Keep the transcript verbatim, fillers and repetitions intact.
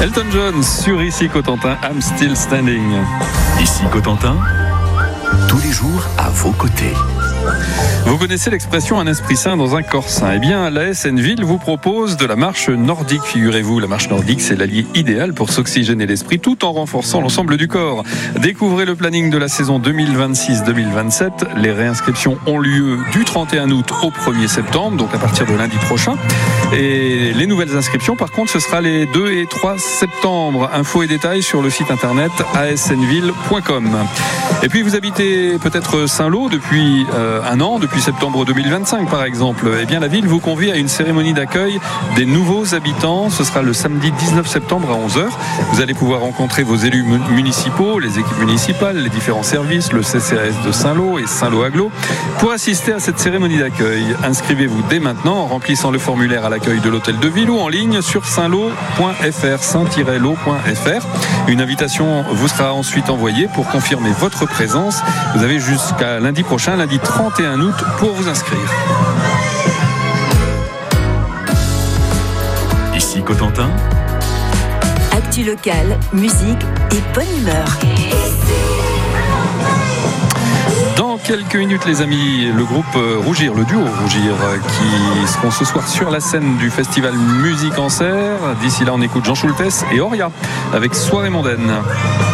Elton John sur Ici Cotentin, I'm Still Standing. Ici Cotentin, tous les jours à vos côtés. Vous connaissez l'expression un esprit sain dans un corps sain. Eh bien, la S N Ville vous propose de la marche nordique. Figurez-vous, la marche nordique, c'est l'allié idéal pour s'oxygéner l'esprit tout en renforçant l'ensemble du corps. Découvrez le planning de la saison deux mille vingt-six deux mille vingt-sept. Les réinscriptions ont lieu du trente et un août au premier septembre, donc à partir de lundi prochain. Et les nouvelles inscriptions, par contre, ce sera les deux et trois septembre. Infos et détails sur le site internet a s n ville point com. Et puis, vous habitez peut-être Saint-Lô depuis euh, un an, depuis septembre deux mille vingt-cinq par exemple. Eh bien, la ville vous convie à une cérémonie d'accueil des nouveaux habitants. Ce sera le samedi dix-neuf septembre à onze heures. Vous allez pouvoir rencontrer vos élus municipaux, les équipes municipales, les différents services, le C C A S de Saint-Lô et Saint-Lô Agglo. Pour assister à cette cérémonie d'accueil, inscrivez-vous dès maintenant en remplissant le formulaire à l'accueil de l'hôtel de ville ou en ligne sur saint lô point f r, saint tiret lô point f r. Une invitation vous sera ensuite envoyée pour confirmer votre présence. Vous avez jusqu'à lundi prochain, lundi trente et un août, pour vous inscrire. Ici Cotentin, actu locale, musique et bonne humeur. Dans quelques minutes, les amis, le groupe Rougir, le duo Rougir, qui seront ce soir sur la scène du festival Musique en Serre. D'ici là, on écoute Jean Schultes et Oria avec Soirée mondaine.